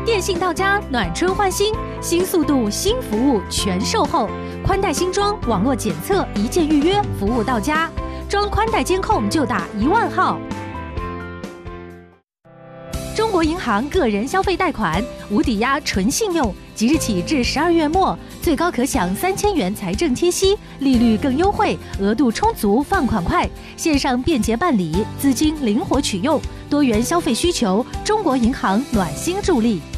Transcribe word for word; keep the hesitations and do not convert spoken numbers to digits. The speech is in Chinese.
电信到家，暖春换新，新速度、新服务全售后，宽带新装，网络检测，一键预约，服务到家。装宽带监控就打一万号。中国银行个人消费贷款无抵押纯信用，即日起至十二月末，最高可享三千元财政贴息，利率更优惠，额度充足，放款快，线上便捷办理，资金灵活取用，多元消费需求，中国银行暖心助力。